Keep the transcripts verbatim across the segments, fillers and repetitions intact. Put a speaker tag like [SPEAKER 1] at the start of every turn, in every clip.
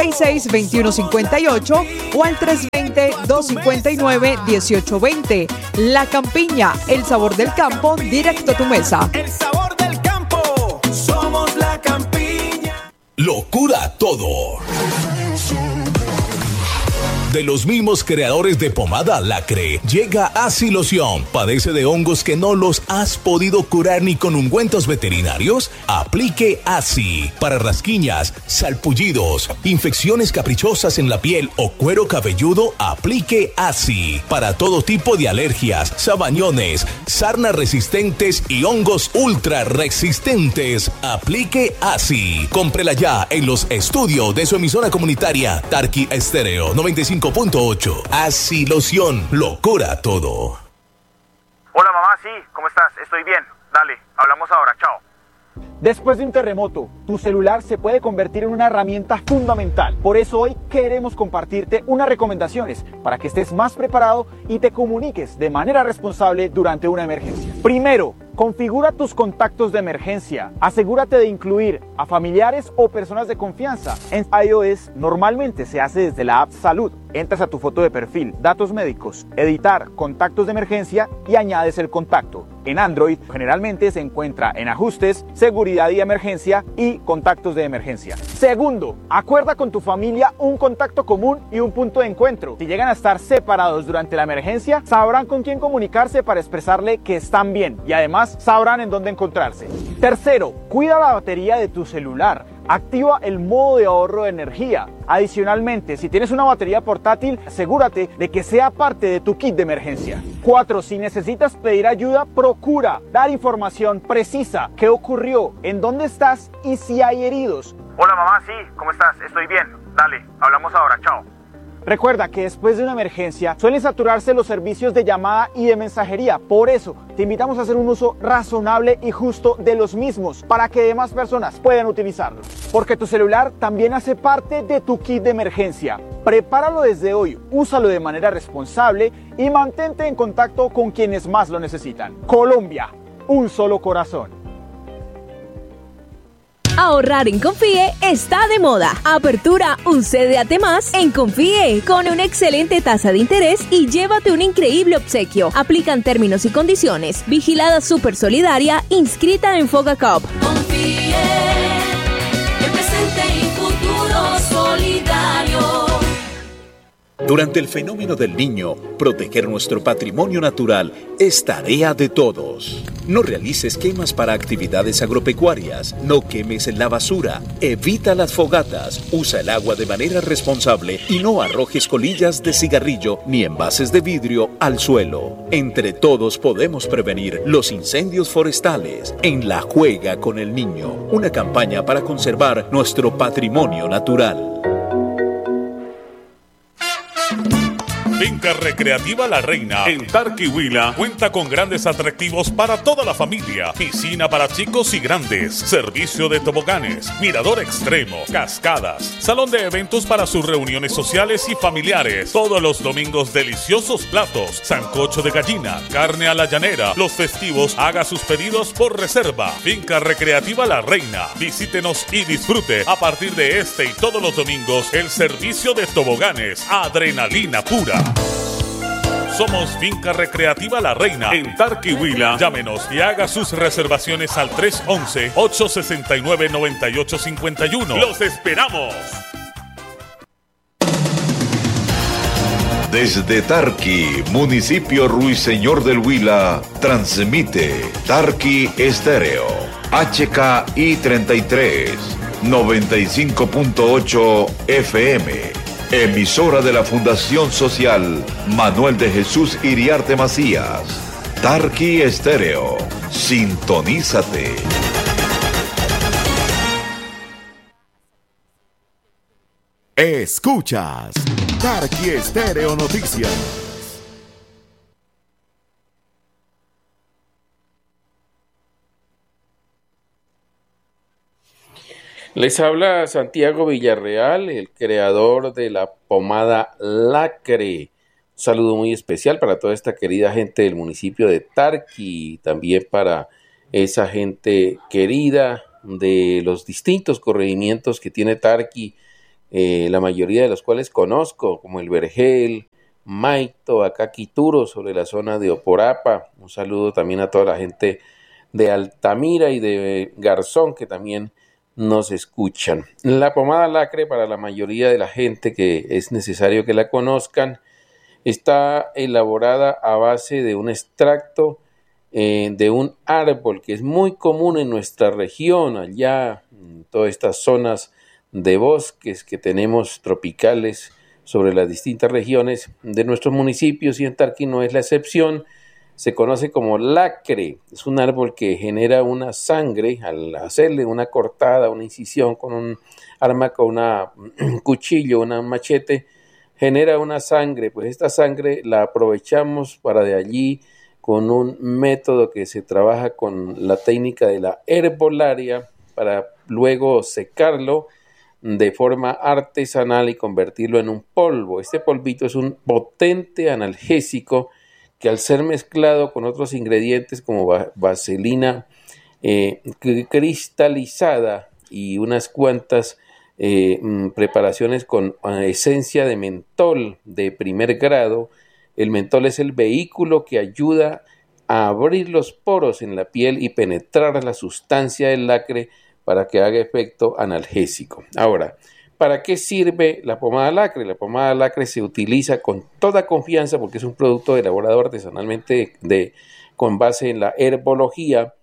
[SPEAKER 1] seis seis dos uno cinco ocho o al tres dos cero, dos cinco nueve, uno ocho dos cero. La Campiña, el sabor del campo, directo a tu mesa.
[SPEAKER 2] El sabor del campo, somos La Campiña.
[SPEAKER 3] Locura todo. De los mismos creadores de pomada Lacre, llega Aciloción. ¿Padece de hongos que no los has podido curar ni con ungüentos veterinarios? Aplique Aci para rasquiñas, salpullidos, infecciones caprichosas en la piel o cuero cabelludo. Aplique Aci para todo tipo de alergias, sabañones, sarnas resistentes y hongos ultra resistentes. Aplique Aci. Cómprela ya en los estudios de su emisora comunitaria Tarqui Estéreo noventa y cinco punto ocho. Aciloción, lo cura todo.
[SPEAKER 4] Hola mamá, sí, ¿cómo estás? Estoy bien. Dale, hablamos ahora, chao.
[SPEAKER 5] Después de un terremoto, tu celular se puede convertir en una herramienta fundamental. Por eso hoy queremos compartirte unas recomendaciones para que estés más preparado y te comuniques de manera responsable durante una emergencia. Primero, configura tus contactos de emergencia. Asegúrate de incluir a familiares o personas de confianza. En iOS normalmente se hace desde la app Salud. Entras a tu foto de perfil, datos médicos, editar contactos de emergencia y añades el contacto. En Android generalmente se encuentra en ajustes, seguridad y emergencia y contactos de emergencia. Segundo, acuerda con tu familia un contacto común y un punto de encuentro. Si llegan a estar separados durante la emergencia, sabrán con quién comunicarse para expresarle que están bien y además sabrán en dónde encontrarse. Tercero, cuida la batería de tu celular. Activa el modo de ahorro de energía. Adicionalmente, si tienes una batería portátil, asegúrate de que sea parte de tu kit de emergencia. Cuatro, si necesitas pedir ayuda, procura dar información precisa. ¿Qué ocurrió? ¿En dónde estás? Y si hay heridos.
[SPEAKER 4] Hola mamá, sí, ¿cómo estás? Estoy bien. Dale, hablamos ahora, chao.
[SPEAKER 5] Recuerda que después de una emergencia suelen saturarse los servicios de llamada y de mensajería. Por eso, te invitamos a hacer un uso razonable y justo de los mismos para que demás personas puedan utilizarlos. Porque tu celular también hace parte de tu kit de emergencia. Prepáralo desde hoy, úsalo de manera responsable y mantente en contacto con quienes más lo necesitan. Colombia, un solo corazón.
[SPEAKER 6] Ahorrar en Confíe está de moda. Apertura un C D A T más en Confíe con una excelente tasa de interés y llévate un increíble obsequio. Aplican términos y condiciones. Vigilada Super Solidaria, inscrita en Fogacop.
[SPEAKER 7] Confíe, el presente y futuro solidario.
[SPEAKER 8] Durante el fenómeno del Niño, proteger nuestro patrimonio natural es tarea de todos. No realices quemas para actividades agropecuarias, no quemes la basura, evita las fogatas, usa el agua de manera responsable y no arrojes colillas de cigarrillo ni envases de vidrio al suelo. Entre todos podemos prevenir los incendios forestales. En La Juega con el Niño, una campaña para conservar nuestro patrimonio natural.
[SPEAKER 9] Finca Recreativa La Reina en Tarquihuila cuenta con grandes atractivos para toda la familia. Piscina para chicos y grandes, servicio de toboganes, mirador extremo, cascadas, salón de eventos para sus reuniones sociales y familiares. Todos los domingos deliciosos platos, sancocho de gallina, carne a la llanera. Los festivos haga sus pedidos por reserva. Finca Recreativa La Reina. Visítenos y disfrute a partir de este y todos los domingos el servicio de toboganes, adrenalina pura. Somos Finca Recreativa La Reina en Tarquihuila. Llámenos y haga sus reservaciones al tres once, ocho sesenta y nueve, noventa y ocho cincuenta y uno. ¡Los esperamos!
[SPEAKER 10] Desde Tarqui, municipio Ruiseñor del Huila, transmite Tarqui Estéreo, H K I treinta y tres, noventa y cinco punto ocho F M. Emisora de la Fundación Social Manuel de Jesús Iriarte Macías. Tarqui Estéreo. Sintonízate.
[SPEAKER 11] Escuchas Tarqui Estéreo Noticias.
[SPEAKER 12] Les habla Santiago Villarreal, el creador de la pomada Lacre. Un saludo muy especial para toda esta querida gente del municipio de Tarqui, también para esa gente querida de los distintos corregimientos que tiene Tarqui, eh, la mayoría de los cuales conozco, como el Vergel, Maito, acá Quituro, sobre la zona de Oporapa. Un saludo también a toda la gente de Altamira y de Garzón que también nos escuchan. La pomada Lacre, para la mayoría de la gente que es necesario que la conozcan, está elaborada a base de un extracto eh, de un árbol que es muy común en nuestra región, allá en todas estas zonas de bosques que tenemos tropicales sobre las distintas regiones de nuestros municipios, y en Tarqui no es la excepción. Se conoce como lacre. Es un árbol que genera una sangre al hacerle una cortada, una incisión con un arma, con una, un cuchillo, un machete, genera una sangre. Pues esta sangre la aprovechamos para de allí, con un método que se trabaja con la técnica de la herbolaria, para luego secarlo de forma artesanal y convertirlo en un polvo. Este polvito es un potente analgésico que, al ser mezclado con otros ingredientes como vaselina eh, cristalizada y unas cuantas eh, preparaciones con esencia de mentol de primer grado, el mentol es el vehículo que ayuda a abrir los poros en la piel y penetrar la sustancia del lacre para que haga efecto analgésico. Ahora, ¿para qué sirve la pomada lacre? La pomada lacre se utiliza con toda confianza porque es un producto elaborado artesanalmente de, de, con base en la herbología.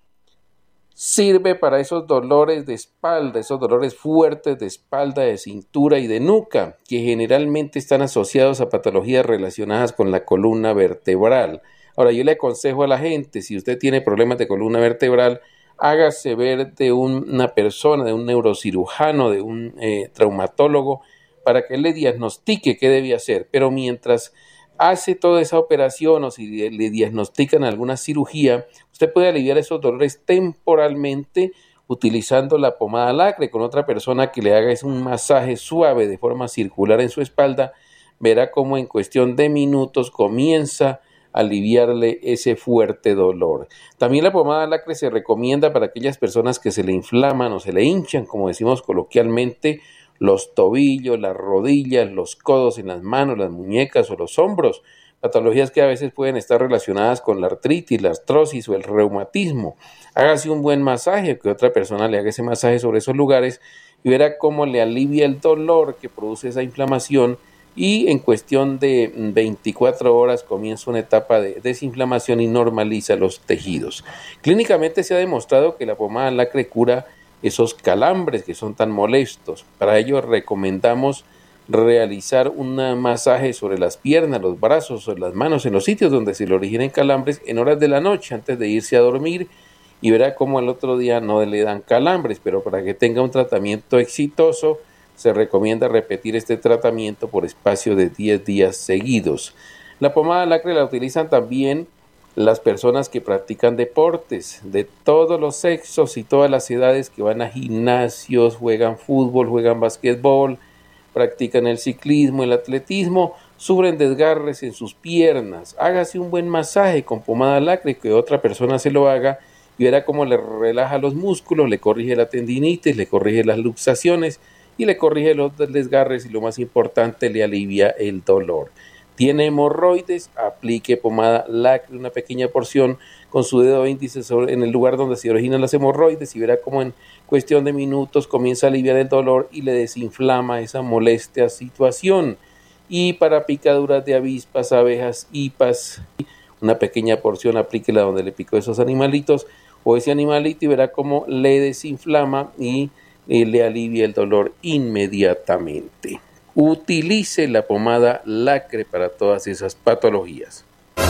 [SPEAKER 12] Sirve para esos dolores de espalda, esos dolores fuertes de espalda, de cintura y de nuca, que generalmente están asociados a patologías relacionadas con la columna vertebral. Ahora, yo le aconsejo a la gente, si usted tiene problemas de columna vertebral, hágase ver de un, una persona, de un neurocirujano, de un eh, traumatólogo, para que le diagnostique qué debe hacer. Pero mientras hace toda esa operación o si le diagnostican alguna cirugía, usted puede aliviar esos dolores temporalmente utilizando la pomada lacre con otra persona que le haga un masaje suave de forma circular en su espalda. Verá cómo en cuestión de minutos comienza aliviarle ese fuerte dolor. También la pomada lacre se recomienda para aquellas personas que se le inflaman o se le hinchan, como decimos coloquialmente, los tobillos, las rodillas, los codos en las manos, las muñecas o los hombros, patologías que a veces pueden estar relacionadas con la artritis, la artrosis o el reumatismo. Hágase un buen masaje, que otra persona le haga ese masaje sobre esos lugares y verá cómo le alivia el dolor que produce esa inflamación, y en cuestión de veinticuatro horas comienza una etapa de desinflamación y normaliza los tejidos. Clínicamente se ha demostrado que la pomada lacre cura esos calambres que son tan molestos. Para ello recomendamos realizar un masaje sobre las piernas, los brazos o las manos, en los sitios donde se le originen calambres, en horas de la noche antes de irse a dormir, y verá cómo al otro día no le dan calambres. Pero para que tenga un tratamiento exitoso, se recomienda repetir este tratamiento por espacio de diez días seguidos. La pomada lacre la utilizan también las personas que practican deportes de todos los sexos y todas las edades, que van a gimnasios, juegan fútbol, juegan basquetbol, practican el ciclismo, el atletismo, sufren desgarres en sus piernas. Hágase un buen masaje con pomada lacre, que otra persona se lo haga, y verá cómo le relaja los músculos, le corrige la tendinitis, le corrige las luxaciones y le corrige los desgarres, y lo más importante, le alivia el dolor. Tiene hemorroides, aplique pomada lacre, una pequeña porción con su dedo índice sobre, en el lugar donde se originan las hemorroides, y verá cómo en cuestión de minutos comienza a aliviar el dolor y le desinflama esa molestia situación. Y para picaduras de avispas, abejas, hipas, una pequeña porción aplíquela donde le picó esos animalitos o ese animalito, y verá cómo le desinflama y eh, le alivia el dolor inmediatamente. Utilice la pomada lacre para todas esas patologías.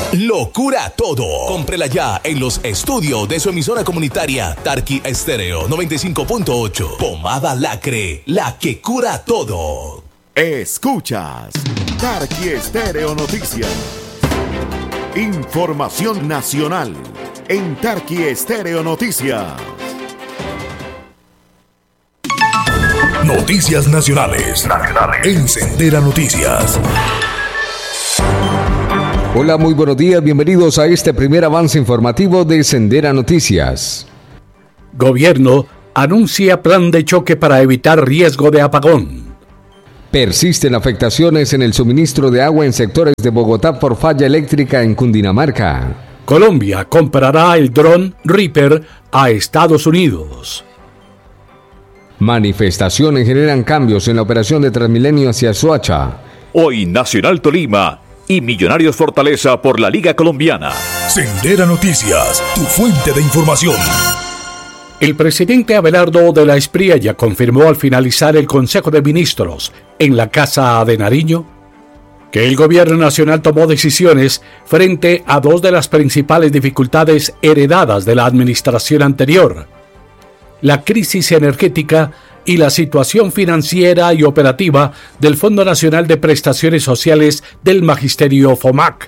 [SPEAKER 3] Lo cura todo. Cómprela ya en los estudios de su emisora comunitaria Tarqui Estéreo noventa y cinco punto ocho. Pomada lacre, la que cura todo.
[SPEAKER 11] Escuchas Tarqui Estéreo Noticias. Información nacional en Tarqui Estéreo Noticias.
[SPEAKER 3] Noticias nacionales. Nacionales. En Sendera Noticias.
[SPEAKER 13] Hola, muy buenos días. Bienvenidos a este primer avance informativo de Sendera Noticias.
[SPEAKER 14] Gobierno anuncia plan de choque para evitar riesgo de apagón.
[SPEAKER 13] Persisten afectaciones en el suministro de agua en sectores de Bogotá por falla eléctrica en Cundinamarca.
[SPEAKER 14] Colombia comprará el dron Reaper a Estados Unidos.
[SPEAKER 13] Manifestaciones generan cambios en la operación de Transmilenio hacia Soacha.
[SPEAKER 8] Hoy Nacional Tolima y Millonarios Fortaleza por la Liga Colombiana.
[SPEAKER 15] Sendera Noticias, tu fuente de información.
[SPEAKER 14] El presidente Abelardo de la Espriella confirmó al finalizar el Consejo de Ministros en la Casa de Nariño que el gobierno nacional tomó decisiones frente a dos de las principales dificultades heredadas de la administración anterior: la crisis energética y la situación financiera y operativa del Fondo Nacional de Prestaciones Sociales del Magisterio FOMAC.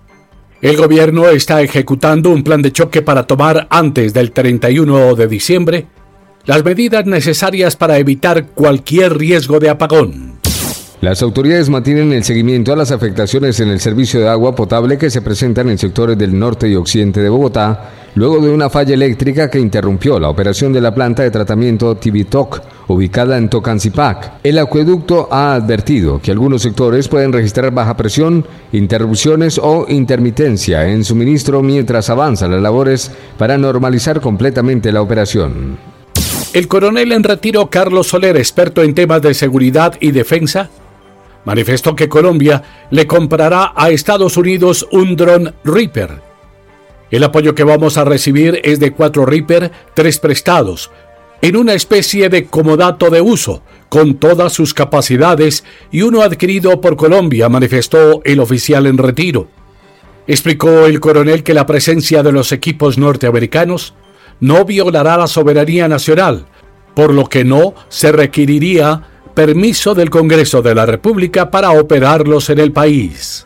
[SPEAKER 14] El gobierno está ejecutando un plan de choque para tomar antes del treinta y uno de diciembre las medidas necesarias para evitar cualquier riesgo de apagón.
[SPEAKER 13] Las autoridades mantienen el seguimiento a las afectaciones en el servicio de agua potable que se presentan en sectores del norte y occidente de Bogotá, luego de una falla eléctrica que interrumpió la operación de la planta de tratamiento Tibitoc, ubicada en Tocancipá. El acueducto ha advertido que algunos sectores pueden registrar baja presión, interrupciones o intermitencia en suministro mientras avanzan las labores para normalizar completamente la operación.
[SPEAKER 14] El coronel en retiro Carlos Soler, experto en temas de seguridad y defensa, manifestó que Colombia le comprará a Estados Unidos un dron Reaper. El apoyo que vamos a recibir es de cuatro Reaper, tres prestados, en una especie de comodato de uso, con todas sus capacidades, y uno adquirido por Colombia, manifestó el oficial en retiro. Explicó el coronel que la presencia de los equipos norteamericanos no violará la soberanía nacional, por lo que no se requeriría permiso del Congreso de la República para operarlos en el país.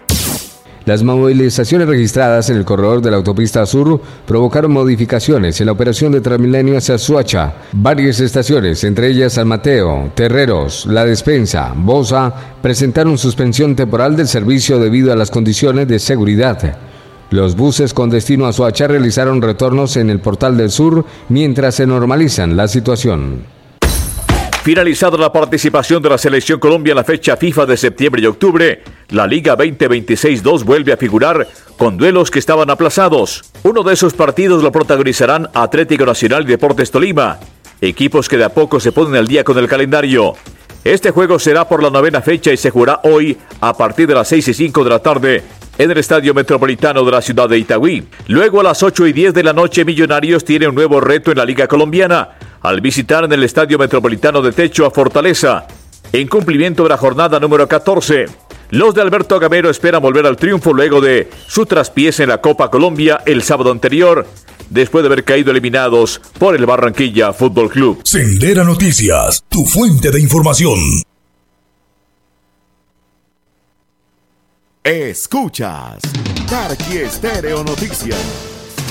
[SPEAKER 13] Las movilizaciones registradas en el corredor de la autopista sur provocaron modificaciones en la operación de Transmilenio hacia Soacha. Varias estaciones, entre ellas San Mateo, Terreros, La Despensa, Bosa, presentaron suspensión temporal del servicio debido a las condiciones de seguridad. Los buses con destino a Soacha realizaron retornos en el Portal del Sur mientras se normalizan la situación.
[SPEAKER 8] Finalizada la participación de la Selección Colombia en la fecha FIFA de septiembre y octubre, la Liga veinte veintiséis dos vuelve a figurar con duelos que estaban aplazados. Uno de esos partidos lo protagonizarán Atlético Nacional y Deportes Tolima, equipos que de a poco se ponen al día con el calendario. Este juego será por la novena fecha y se jugará hoy a partir de las seis y cinco de la tarde en el Estadio Metropolitano de la ciudad de Itagüí. Luego a las ocho y diez de la noche, Millonarios tiene un nuevo reto en la Liga Colombiana al visitar en el Estadio Metropolitano de Techo a Fortaleza, en cumplimiento de la jornada número catorce. Los de Alberto Gamero esperan volver al triunfo luego de su traspiés en la Copa Colombia el sábado anterior, después de haber caído eliminados por el Barranquilla Fútbol Club.
[SPEAKER 15] Sendera Noticias, tu fuente de información.
[SPEAKER 11] Escuchas Tarqui Estéreo Noticias.